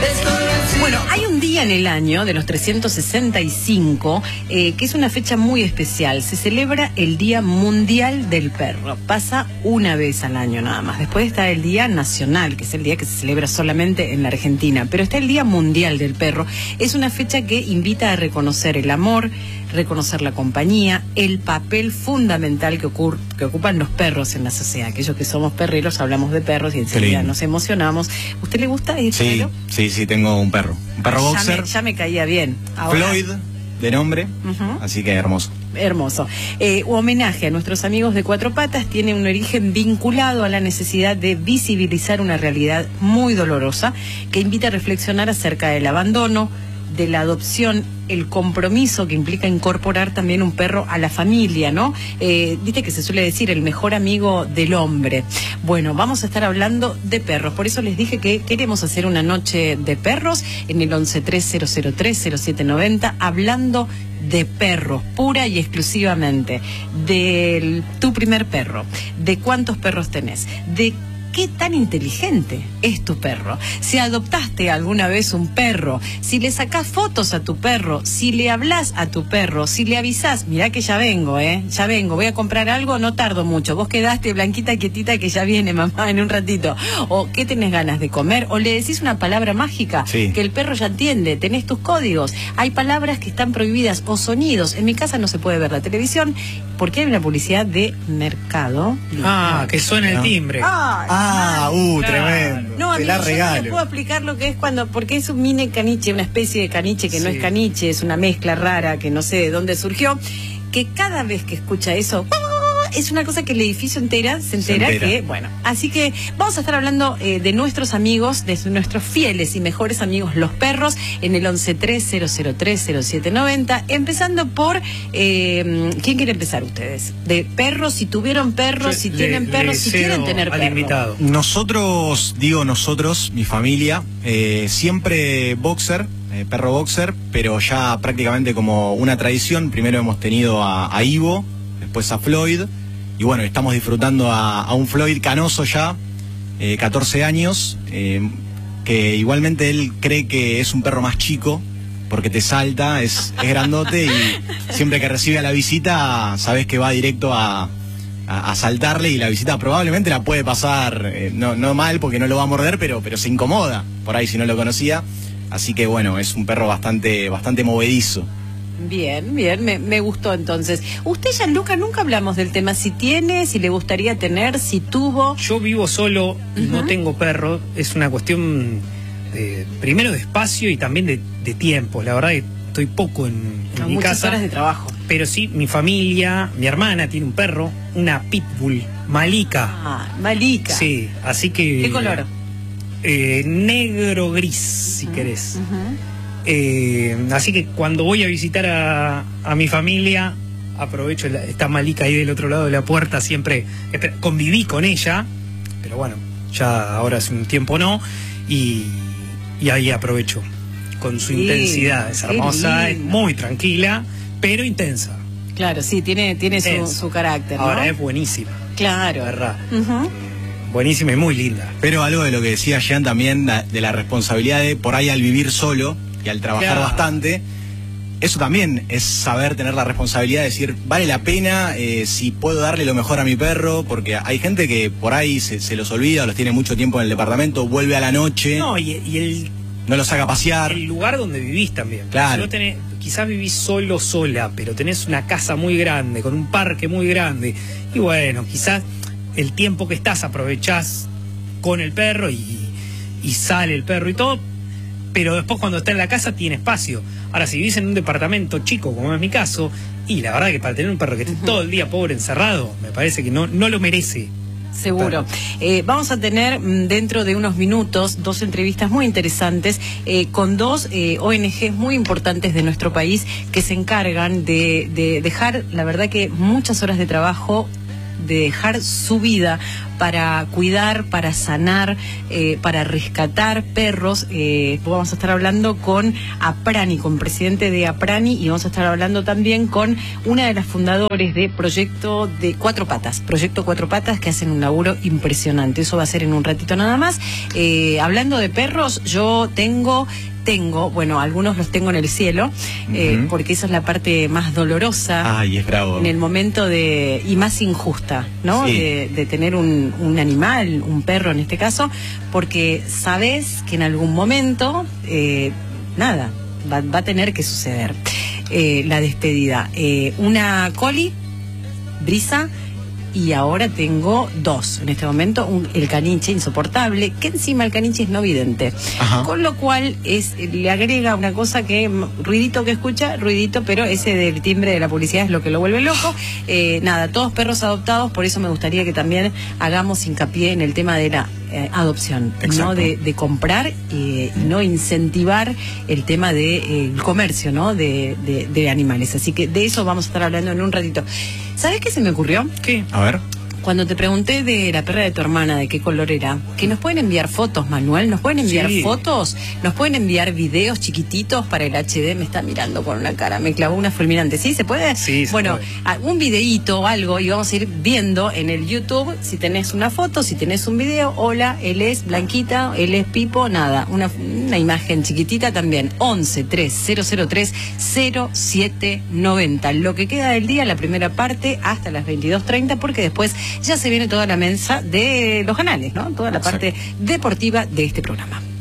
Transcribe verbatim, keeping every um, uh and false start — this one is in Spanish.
Bueno, hay un día en el año de los trescientos sesenta y cinco eh, que es una fecha muy especial. Se celebra el Día Mundial del Perro. Pasa una vez al año nada más. Después está el Día Nacional, que es el día que se celebra solamente en la Argentina. Pero está el Día Mundial del Perro. Es una fecha que invita a reconocer el amor, reconocer la compañía, el papel fundamental que, ocurre, que ocupan los perros en la sociedad. Aquellos que somos perreros hablamos de perros y enseguida nos emocionamos. ¿Usted le gusta el sí, perro? Sí, sí, tengo un perro. Un perro ah, boxer. Ya me, ya me caía bien. Ahora, Floyd, de nombre. Uh-huh. Así que hermoso. Hermoso. Eh, homenaje a nuestros amigos de Cuatro Patas tiene un origen vinculado a la necesidad de visibilizar una realidad muy dolorosa que invita a reflexionar acerca del abandono, de la adopción, el compromiso que implica incorporar también un perro a la familia, ¿no? Eh, Viste que se suele decir el mejor amigo del hombre. Bueno, vamos a estar hablando de perros, por eso les dije que queremos hacer una noche de perros en el once tres cero cero tres cero siete noventa, hablando de perros, pura y exclusivamente, de tu primer perro, de cuántos perros tenés, de ¿qué tan inteligente es tu perro? Si adoptaste alguna vez un perro, si le sacás fotos a tu perro, si le hablas a tu perro, si le avisás, mirá que ya vengo, ¿eh? Ya vengo, voy a comprar algo, no tardo mucho. Vos quedaste blanquita, quietita, que ya viene mamá en un ratito. O ¿qué tenés ganas de comer? O le decís una palabra mágica sí. que el perro ya entiende, tenés tus códigos. Hay palabras que están prohibidas o sonidos. En mi casa no se puede ver la televisión porque hay una publicidad de Mercado. Ah, que suena el timbre. Ah, Ah, uh, claro. Tremendo. No, a Te mí la yo regalo. no le puedo explicar lo que es cuando, porque es un mini caniche, una especie de caniche que sí. no es caniche, es una mezcla rara que no sé de dónde surgió, que cada vez que escucha eso, es una cosa que el edificio entera se entera, se entera. que, bueno, así que vamos a estar hablando eh, de nuestros amigos, de nuestros fieles y mejores amigos, los perros, en el once tres cero cero tres cero siete noventa, empezando por, eh, ¿quién quiere empezar ustedes? De perros, si tuvieron perros, si le, tienen perros, si quieren tener perros. Invitado. Nosotros, digo nosotros, mi familia, eh, siempre boxer, eh, perro boxer, pero ya prácticamente como una tradición. Primero hemos tenido a, a Ivo, después a Floyd. Y bueno, estamos disfrutando a, a un Floyd canoso ya, eh, catorce años, eh, que igualmente él cree que es un perro más chico, porque te salta, es, es grandote y siempre que recibe a la visita, sabes que va directo a, a, a saltarle y la visita probablemente la puede pasar, eh, no, no mal porque no lo va a morder, pero, pero se incomoda, por ahí si no lo conocía. Así que bueno, es un perro bastante, bastante movedizo. Bien, bien, me, me gustó entonces. Usted, Gianluca, nunca hablamos del tema, si tiene, si le gustaría tener, si tuvo. Yo vivo solo, uh-huh. no tengo perro, es una cuestión de, primero de espacio y también de, de tiempo. La verdad que estoy poco en, en mi muchas casa. Horas de trabajo. Pero sí, mi familia, mi hermana tiene un perro, una pitbull, Malika. Ah, Malika. Sí, así que... ¿Qué color? Eh, negro gris, si uh-huh. querés. Uh-huh. Eh, así que cuando voy a visitar a, a mi familia, aprovecho la, esta Malika ahí del otro lado de la puerta, siempre espera, conviví con ella, pero bueno, ya ahora hace un tiempo no, y, y ahí aprovecho con su sí, intensidad, es hermosa, es muy tranquila, pero intensa. Claro, sí, tiene, tiene su, su carácter, ¿no? Ahora es buenísima. Claro. La verdad. Uh-huh. Buenísima y muy linda. Pero algo de lo que decía Jean también, de la responsabilidad de por ahí al vivir solo y al trabajar claro. bastante, eso también es saber tener la responsabilidad de decir, vale la pena eh, si puedo darle lo mejor a mi perro, porque hay gente que por ahí se, se los olvida, los tiene mucho tiempo en el departamento, vuelve a la noche, no, y, y el, no los saca a pasear. El lugar donde vivís también. Claro. Si no tenés, quizás vivís solo, sola, pero tenés una casa muy grande, con un parque muy grande, y bueno, quizás el tiempo que estás aprovechás con el perro y, y sale el perro y todo, pero después cuando está en la casa tiene espacio. Ahora, si vivís en un departamento chico, como es mi caso, y la verdad que para tener un perro que esté uh-huh. todo el día pobre encerrado, me parece que no, no lo merece. Seguro. Eh, vamos a tener dentro de unos minutos dos entrevistas muy interesantes eh, con dos eh, O N Ges muy importantes de nuestro país que se encargan de, de dejar, la verdad que muchas horas de trabajo de dejar su vida para cuidar, para sanar, eh, para rescatar perros. Eh, vamos a estar hablando con Aprani, con presidente de Aprani, y vamos a estar hablando también con una de las fundadores de Proyecto de Cuatro Patas, Proyecto Cuatro Patas, que hacen un laburo impresionante. Eso va a ser en un ratito nada más. Eh, hablando de perros, yo tengo... Tengo, bueno, algunos los tengo en el cielo, eh, uh-huh. porque esa es la parte más dolorosa. Ay, es bravo. En el momento de, y más injusta, ¿no? Sí. De, de tener un, un animal, un perro en este caso, porque sabes que en algún momento, eh, nada, va, va a tener que suceder eh, la despedida. Eh, una coli, Brisa, y ahora tengo dos en este momento, un, el caniche insoportable, que encima el caniche es no vidente. Ajá. Con lo cual es le agrega una cosa que, ruidito que escucha, ruidito, pero ese del timbre de la publicidad es lo que lo vuelve loco. Eh, nada, todos perros adoptados, por eso me gustaría que también hagamos hincapié en el tema de la eh, adopción, Exacto. no de, de comprar eh, y no incentivar el tema del de, eh, comercio, ¿no? De, de, de animales. Así que de eso vamos a estar hablando en un ratito. ¿Sabes qué se me ocurrió? ¿Qué? A ver. Cuando te pregunté de la perra de tu hermana, de qué color era, que nos pueden enviar fotos, Manuel, nos pueden enviar sí. fotos, nos pueden enviar videos chiquititos para el H D. Me está mirando con una cara, me clavó una fulminante. ¿Sí? ¿Se puede? Sí, se bueno, puede. Un videíto o algo, y vamos a ir viendo en el YouTube si tenés una foto, si tenés un video. Hola, él es Blanquita, él es Pipo, nada, una, una imagen chiquitita también. once tres cero cero tres cero siete noventa. Lo que queda del día, la primera parte, hasta las veintidós treinta, porque después ya se viene toda la mesa de los canales, ¿no? Toda la parte deportiva de este programa.